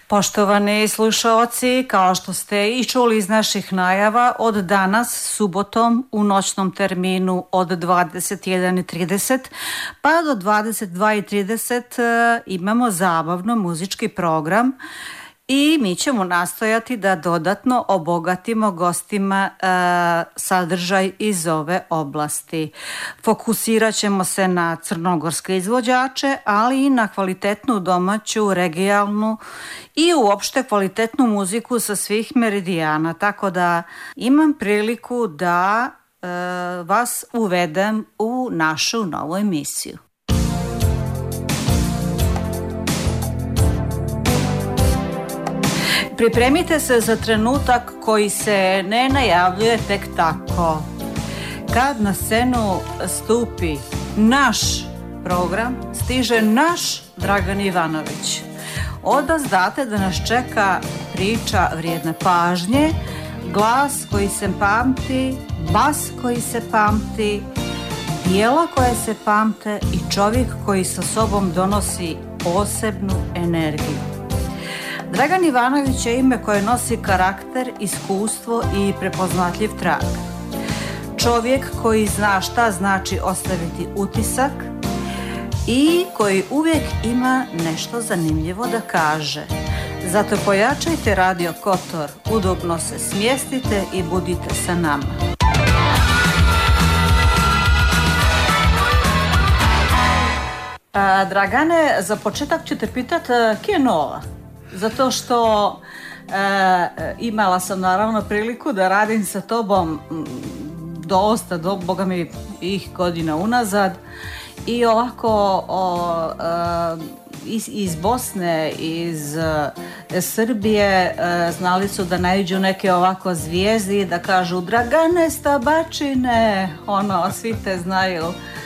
Poštovani slušaoci, kao što ste i čuli iz naših najava, od danas subotom u noćnom terminu od 21:30 pa do 22:30 imamo zabavno muzički program i mi ćemo nastojati da dodatno obogatimo gostima sadržaj iz ove oblasti. Fokusirat ćemo se na crnogorske izvođače, ali i na kvalitetnu domaću, regionalnu i uopšte kvalitetnu muziku sa svih meridijana. Tako da imam priliku da vas uvedem u našu novu emisiju. Pripremite se za trenutak koji se ne najavljuje tek tako. Kad na scenu stupi naš program, stiže naš Dragan Ivanović. Oda znate da nas čeka priča vrijedna pažnje, glas koji se pamti, bas koji se pamti, dijela koje se pamte i čovjek koji sa sobom donosi posebnu energiju. Dragan Ivanović je ime koje nosi karakter, iskustvo i prepoznatljiv trag. Čovjek koji zna šta znači ostaviti utisak i koji uvijek ima nešto zanimljivo da kaže. Zato pojačajte Radio Kotor, udobno se smjestite i budite sa nama. Dragane, za početak ću te pitati kje je nova? Zato što imala sam naravno priliku da radim sa tobom dosta, boga mi ih godina unazad i ovako iz Bosne, iz Srbije znali su da naiđu neke ovako zvijezdi da kažu Dragane Stabačine, svi te znaju,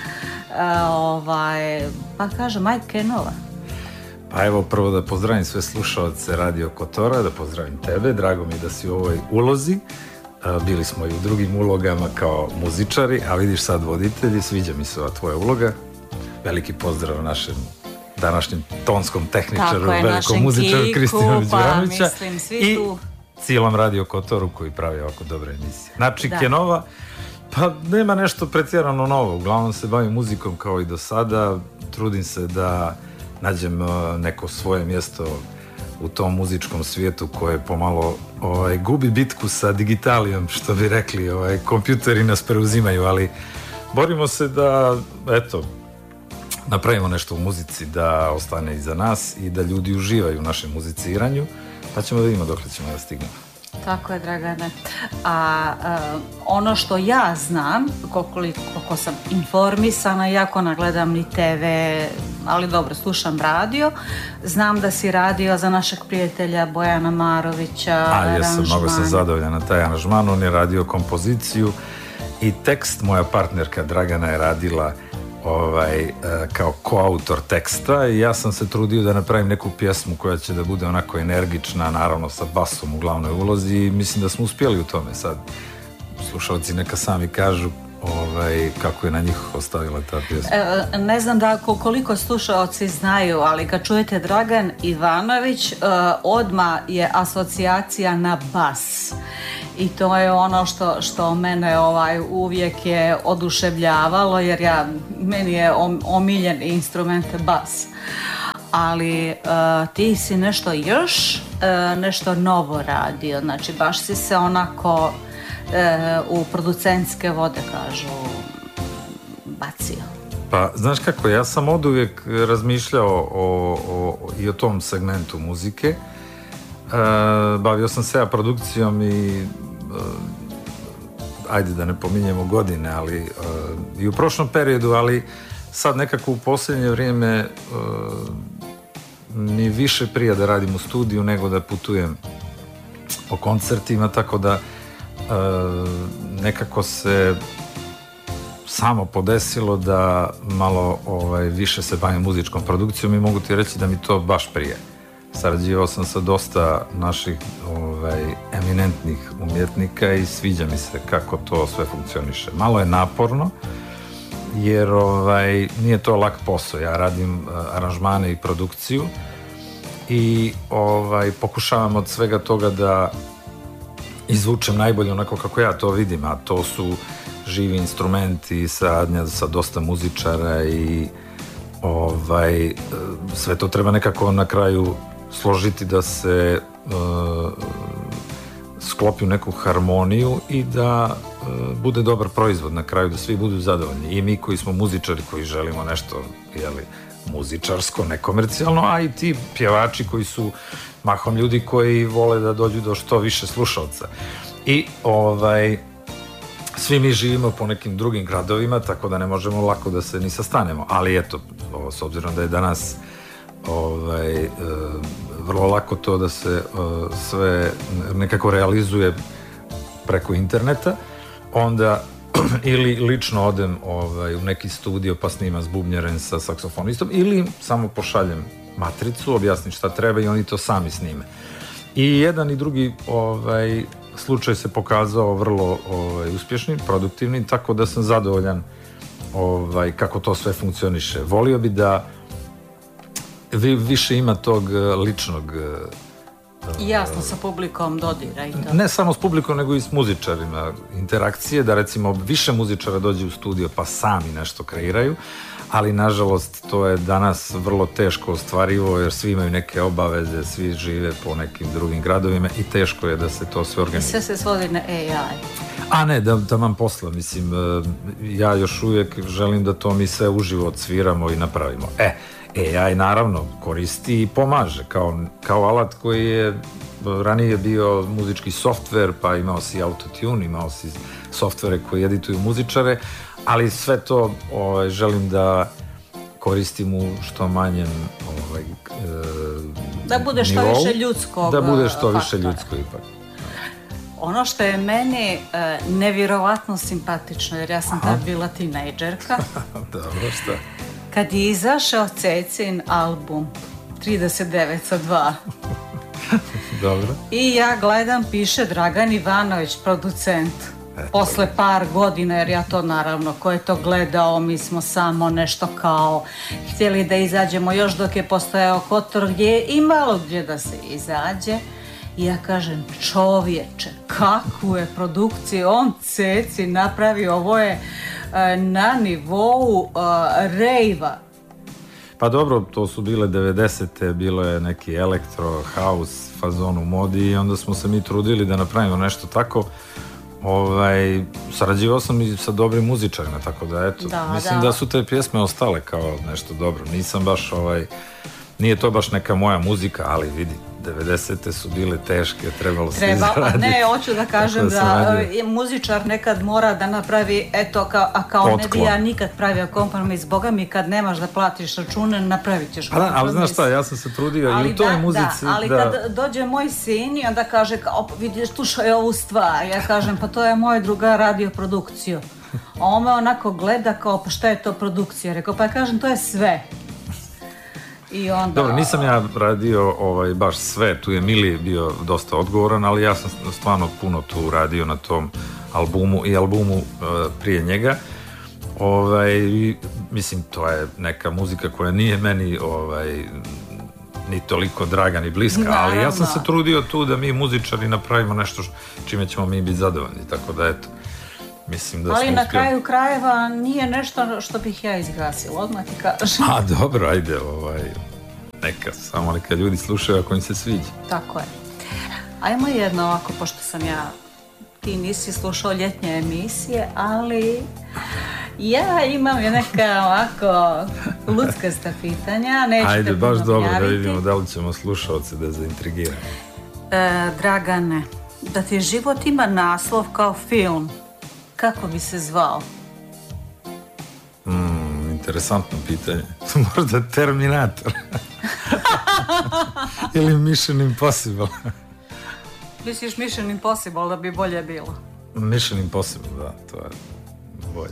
pa kaže Majke Nova. Pa evo prvo da pozdravim sve slušalce Radio Kotora, da pozdravim tebe, drago mi da si u ovoj ulozi. Bili smo i u drugim ulogama kao muzičari, a vidiš sad voditelji, sviđa mi se ova tvoja uloga. Veliki pozdrav našem današnjem tonskom tehničaru, velikom muzičaru Kristijanu Đuranovića i cijelom Radio Kotoru koji pravi ovako dobre emisije. Znači, kje nova? Pa nema nešto pretjerano novo, uglavnom se bavim muzikom kao i do sada, trudim se da nađem neko svoje mjesto u tom muzičkom svijetu koje pomalo gubi bitku sa digitalijom, što bi rekli, kompjuteri nas preuzimaju, ali borimo se da, napravimo nešto u muzici da ostane iza nas i da ljudi uživaju u našem muziciranju, pa ćemo da vidimo dokle ćemo da stignemo. Tako je, Dragane. Ono što ja znam, koliko sam informisana, iako ne gledam ni TV, ali dobro, slušam radio, znam da si radio za našeg prijatelja Bojana Marovića. Mnogo sam zadovoljan na taj aranžman, on je radio kompoziciju i tekst, moja partnerka Dragana je radila kao koautor teksta i ja sam se trudio da napravim neku pjesmu koja će da bude onako energična, naravno sa basom u glavnoj ulozi i mislim da smo uspjeli u tome. Sad slušalci neka sami kažu kako je na njih ostavila ta pjesma. Ne znam da koliko slušalci znaju, ali kad čujete Dragan Ivanović, odmah je asocijacija na bas. I to je ono što mene uvijek je oduševljavalo, jer meni je omiljen instrument bas. Ali ti si nešto još, nešto novo radio, znači baš si se onako u producentske vode, kažu, bacio. Pa, znaš kako, ja sam oduvijek razmišljao i o tom segmentu muzike. Bavio sam se produkcijom i ajde da ne pominjemo godine, ali i u prošlom periodu, ali sad nekako u posljednje vrijeme mi više prija da radim u studiju nego da putujem po koncertima, tako da nekako se samo podesilo da malo više se bavim muzičkom produkcijom i mogu ti reći da mi to baš prije. Sarađivao sam sa dosta naših eminentnih umjetnika i sviđa mi se kako to sve funkcioniše. Malo je naporno, jer nije to lak posao. Ja radim aranžmane i produkciju i pokušavam od svega toga da izvučem najbolje onako kako ja to vidim, a to su živi instrumenti, saradnja sa dosta muzičara i sve to treba nekako na kraju složiti da se sklopi u neku harmoniju i da bude dobar proizvod na kraju, da svi budu zadovoljni. I mi koji smo muzičari, koji želimo nešto muzičarsko, nekomercijalno, a i ti pjevači koji su mahom ljudi koji vole da dođu do što više slušalca. I svi mi živimo po nekim drugim gradovima, tako da ne možemo lako da se ni sastanemo. Ali eto, s obzirom da je danas vrlo lako to da se sve nekako realizuje preko interneta, onda ili lično odem u neki studio pa snimam s bubnjarem, sa saksofonistom, ili samo pošaljem matricu, objasnim šta treba i oni to sami snime. I jedan i drugi slučaj se pokazao vrlo uspješnim, produktivnim, tako da sam zadovoljan kako to sve funkcioniše. Volio bi da više ima tog ličnog jasno sa publikom dodira i to. Ne samo s publikom, nego i s muzičarima, interakcije, da recimo više muzičara dođe u studio pa sami nešto kreiraju, ali nažalost to je danas vrlo teško ostvarivo jer svi imaju neke obaveze, svi žive po nekim drugim gradovima i teško je da se to sve organizuje. I sve se svodi na AI. A ne, da vam posla, mislim, ja još uvijek želim da to mi sve uživo odsviramo i napravimo. AI naravno koristi i pomaže kao alat koji je ranije bio muzički softver, pa imao si autotune, imao si softvere koji edituju muzičare, ali sve to želim da koristim u što manjem da bude što nivou, više ljudskog da bude što faktora. više ljudsko ipak. Ono što je meni nevjerovatno simpatično, jer ja sam tad bila tinejdžerka. Dobro, šta? Kad je izašao Cecin album 39 sa 2 Dobro. i ja gledam, piše Dragan Ivanović, producent. Posle par godina, jer ja to naravno, ko je to gledao, mi smo samo nešto kao htjeli da izađemo još dok je postojao Kotor gdje je imalo gdje da se izađe. I ja kažem, čovječe, kakvu je produkciju on Ceci napravio, ovo je na nivou rejva. Pa dobro, to su bile 90-te, bilo je neki elektro, house fazon u modi i onda smo se mi trudili da napravimo nešto tako. Sarađivao sam i sa dobrim muzičarima, tako da eto, mislim da su te pjesme ostale kao nešto dobro. Nisam baš nije to baš neka moja muzika, ali vidi, 90-te su bile teške, trebalo se izraditi. Ne, hoću da kažem da muzičar nekad mora da napravi, eto, kao ne bi ja nikad pravio kompromis, boga mi kad nemaš da platiš račune, napravit ćeš kompromis. Ali znaš šta, ja sam se trudio i u toj muzici. Ali kad dođe moj sin i onda kaže, kao, vidiš, slušaj ovu stvar, ja kažem, pa to je moj drugar radio produkciju. A on me onako gleda kao, pa šta je to produkcija? Rekao, pa ja kažem, to je sve. I onda... Dobro, nisam ja radio baš sve, tu je Mili bio dosta odgovoran, ali ja sam stvarno puno tu radio na tom albumu i albumu prije njega. Mislim, to je neka muzika koja nije meni ni toliko draga ni bliska, naravno. Ali ja sam se trudio tu da mi muzičari napravimo nešto čime ćemo mi biti zadovoljni, tako da eto. Mislim da ali na kraju krajeva nije nešto što bih ja izglasila, odmah ti kažem. A dobro, ajde, neka ljudi slušaju ako im se sviđa. Tako je. Ajmo jedno ovako, pošto sam ti nisi slušao ljetnje emisije, ali ja imam neka ovako luckasta pitanja, nećete ajde, baš dobro objaviti. Da vidimo da li ćemo slušalce da zaintrigiramo. Dragane, da ti život ima naslov kao film, kako bi se zvao? Interesantno pitanje. Možda Terminator. Ili Mission Impossible. Misliš Mission Impossible da bi bolje bilo? Mission Impossible, da, to je bolje.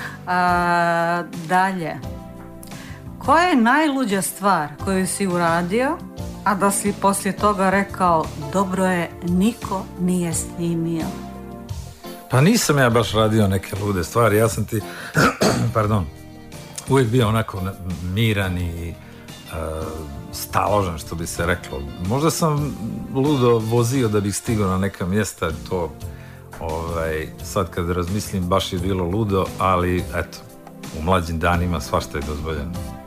Dalje. Koja je najluđa stvar koju si uradio, a da si poslije toga rekao, dobro je, niko nije snimio? Pa nisam ja baš radio neke lude stvari, ja sam ti uvijek bio onako miran i staložen, što bi se reklo. Možda sam ludo vozio da bih stigao na neka mjesta, to sad kad razmislim baš je bilo ludo, ali eto, u mlađim danima svašta je dozvoljeno.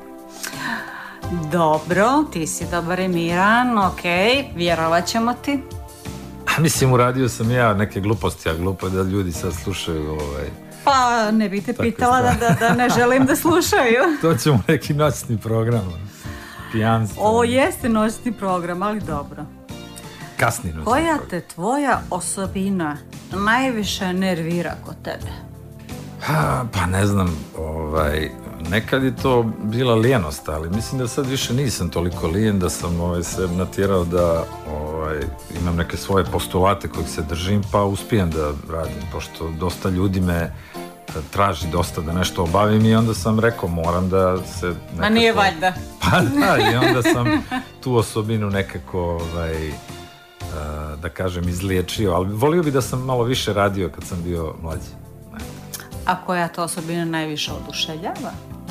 Dobro, ti si dobar i miran, ok, vjerovat ćemo ti. Mislim, uradio sam ja neke gluposti, a glupo je da ljudi sad slušaju Pa ne bi te pitala da ne želim da slušaju. To ćemo neki noćni program. Pijanstvo. Ovo jeste noćni program, ali dobro. Kasni noćni Koja program. te tvoja osobina najviše nervira kod tebe? Pa ne znam, nekad je to bila lijenost, ali mislim da sad više nisam toliko lijen, da sam se natjerao da imam neke svoje postulate kojih se držim, pa uspijem da radim, pošto dosta ljudi me traži dosta da nešto obavim i onda sam rekao moram da se nekako... A nije valjda. Pa da, i onda sam tu osobinu nekako da kažem izliječio, ali volio bi da sam malo više radio kad sam bio mlađi. A koja to osobina najviše oduševljava?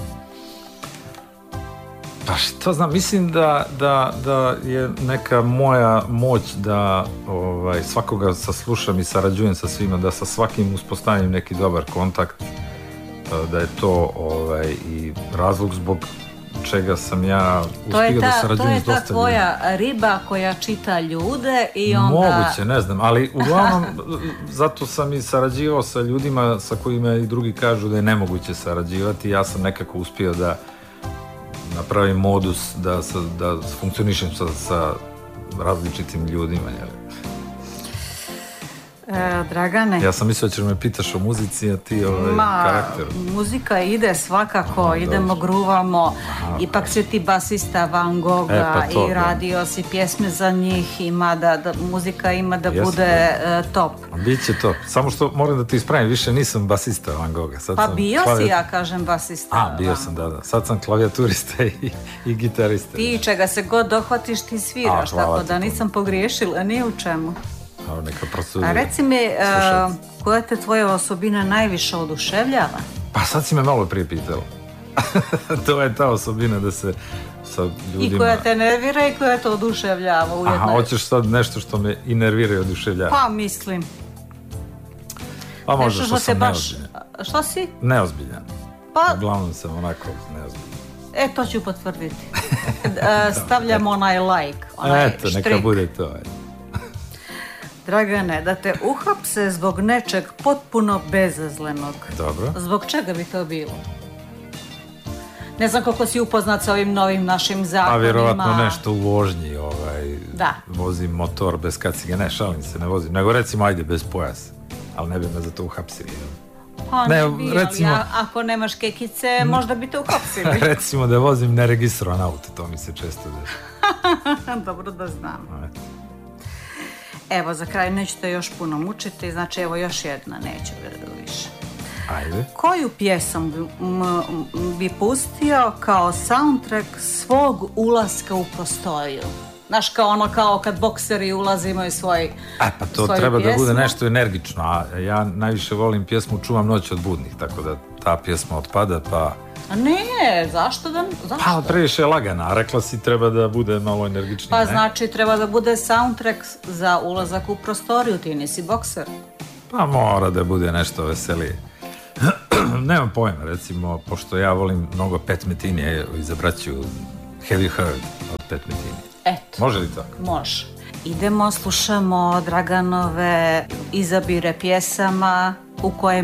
Pa što znam, mislim da je neka moja moć da svakoga saslušam i sarađujem sa svima, da sa svakim uspostavim neki dobar kontakt, da je to i razlog zbog čega sam ja uspio da sarađujem s dosta ljudi. To je ta tvoja riba koja čita ljude i onda... Moguće, ne znam, ali uglavnom zato sam i sarađivao sa ljudima sa kojima i drugi kažu da je nemoguće sarađivati. Ja sam nekako uspio da napravim modus da funkcionišem sa različitim ljudima. Dragane. Ja sam mislio da ćeš me pitaš o muzici, a ti karakter. Muzika ide svakako, idemo, gruvamo. Ipak si ti basista Van Gogha i radio si pjesme za njih, muzika ima da bude top. Biće top, samo što moram da ti ispravim, više nisam basista Van Gogha. Pa bio si, ja kažem, basista. Bio sam, da. Sad sam klavijaturista i gitarista. Ti čega se god dohvatiš ti sviraš, tako da nisam pogriješila ni u čemu. A reci mi, koja te tvoja osobina najviše oduševljava? Pa sad si me malo prije pitala. To je ta osobina da se sa ljudima... I koja te nervira i koja te oduševljava ujedno. Aha, hoćeš sad nešto što me i nervira i oduševljava? Pa mislim. Pa možda što sam neozbiljan. Što si? Neozbiljan. Pa... Uglavnom sam onako neozbiljan. To ću potvrditi. Stavljam onaj like, onaj štrik. Neka bude to. Dragane, da te uhapse zbog nečeg potpuno bezazlenog. Dobro. Zbog čega bi to bilo? Ne znam koliko si upoznat sa ovim novim našim zakonima. A vjerovatno nešto u vožnji. Da. Vozim motor bez kacige. Ne, šalim se, ne vozim. Nego recimo, ajde, bez pojasa. Ali ne bi me za to uhapsili. Pa ne bi, recimo, ako nemaš kekice, možda bi te uhapsili. Recimo da vozim neregistrovan auto, to mi se često deša. Dobro da znam. Evo, za kraj neću te još puno mučiti, znači evo još jedna, neću više. Ajde. Koju pjesmu bi pustio kao soundtrack svog ulaska u prostoriju? Znaš, kao kad bokseri ulaze imaju svoju pa to treba pjesmu. Da bude nešto energično, a ja najviše volim pjesmu Čuvam noć od budnih, tako da ta pjesma otpada, pa... A ne, zašto? Pa previše je lagana, a rekla si treba da bude malo energičnije. Pa znači treba da bude soundtrack za ulazak u prostoriju, ti nisi bokser. Pa mora da bude nešto veselije. Nemam pojma, recimo, pošto ja volim mnogo Pat Metheny, izabraću Have You Heard od Pat Metheny. Eto. Može li tako? Može. Idemo, slušamo Draganove izabire pjesama u kojima